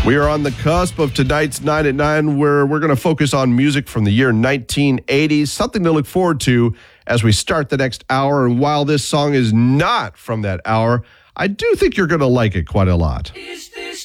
We are on the cusp of tonight's 9 at 9, where we're going to focus on music from the year 1980, something to look forward to as we start the next hour. And while this song is not from that hour, I do think you're going to like it quite a lot. Is this